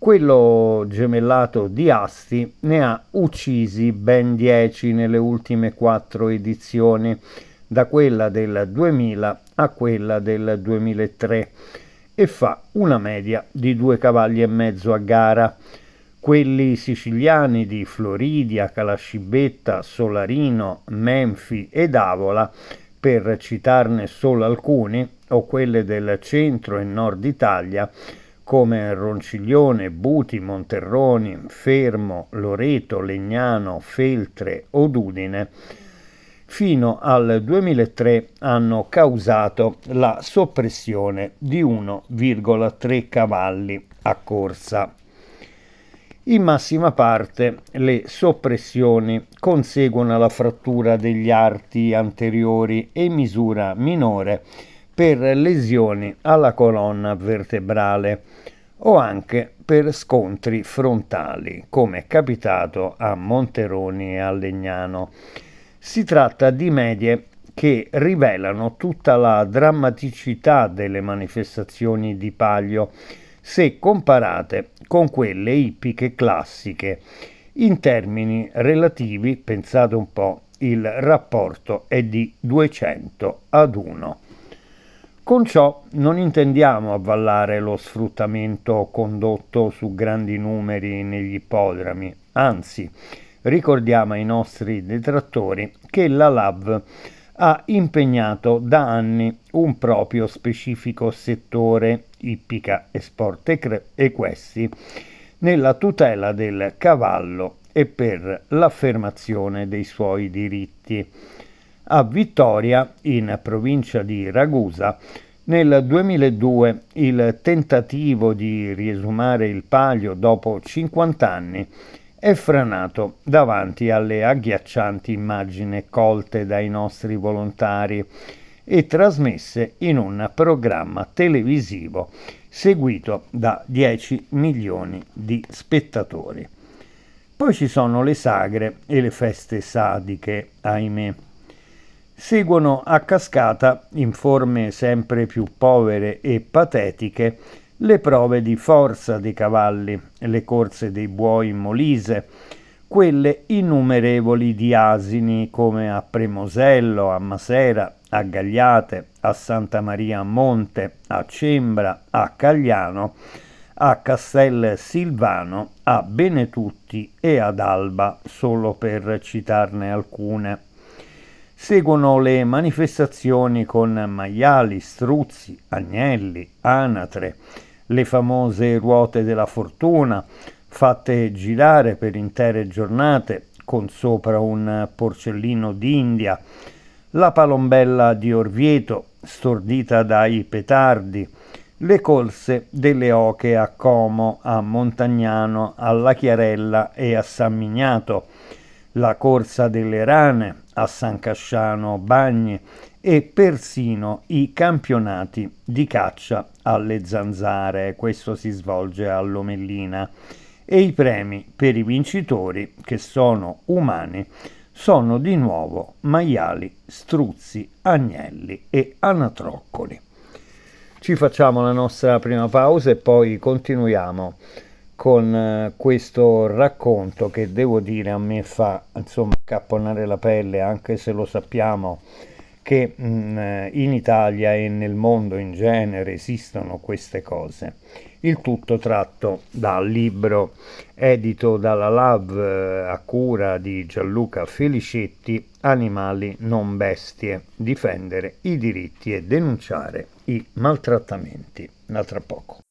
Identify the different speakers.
Speaker 1: quello gemellato di Asti ne ha uccisi ben 10 nelle ultime 4 edizioni, da quella del 2000 a quella del 2003, e fa una media di 2 cavalli e mezzo a gara. Quelli siciliani di Floridia, Calascibetta, Solarino, Menfi ed Avola, per citarne solo alcuni, o quelle del centro e nord Italia, come Ronciglione, Buti, Monterroni, Fermo, Loreto, Legnano, Feltre o Udine, fino al 2003 hanno causato la soppressione di 1,3 cavalli a corsa. In massima parte le soppressioni conseguono alla frattura degli arti anteriori e in misura minore per lesioni alla colonna vertebrale o anche per scontri frontali, come è capitato a Monterroni e a Legnano. Si tratta di medie che rivelano tutta la drammaticità delle manifestazioni di Palio se comparate con quelle ippiche classiche. In termini relativi, pensate un po', il rapporto è di 200-1. Con ciò non intendiamo avvallare lo sfruttamento condotto su grandi numeri negli ippodromi, anzi, ricordiamo ai nostri detrattori che la LAV ha impegnato da anni un proprio specifico settore, ippica e sport equestri, nella tutela del cavallo e per l'affermazione dei suoi diritti. A Vittoria, in provincia di Ragusa, nel 2002 il tentativo di riesumare il Palio dopo 50 anni è franato davanti alle agghiaccianti immagini colte dai nostri volontari e trasmesse in un programma televisivo seguito da 10 milioni di spettatori. Poi ci sono le sagre e le feste sadiche, ahimè. Seguono a cascata, in forme sempre più povere e patetiche, le prove di forza dei cavalli, le corse dei buoi in Molise, quelle innumerevoli di asini come a Premosello, a Masera, a Gagliate, a Santa Maria a Monte, a Cembra, a Cagliano, a Castel Silvano, a Benetutti e ad Alba, solo per citarne alcune. Seguono le manifestazioni con maiali, struzzi, agnelli, anatre, le famose ruote della fortuna, fatte girare per intere giornate con sopra un porcellino d'India, la palombella di Orvieto, stordita dai petardi, le corse delle oche a Como, a Montagnano, alla Chiarella e a San Miniato, la corsa delle rane a San Casciano Bagni e persino i campionati di caccia alle zanzare, questo si svolge a Lomellina, e i premi per i vincitori, che sono umani, sono di nuovo maiali, struzzi, agnelli e anatroccoli. Ci facciamo la nostra prima pausa e poi continuiamo con questo racconto che, devo dire, a me fa insomma accapponare la pelle, anche se lo sappiamo che in Italia e nel mondo in genere esistono queste cose. Il tutto tratto dal libro edito dalla LAV a cura di Gianluca Felicetti, Animali non bestie, difendere i diritti e denunciare i maltrattamenti. A tra poco.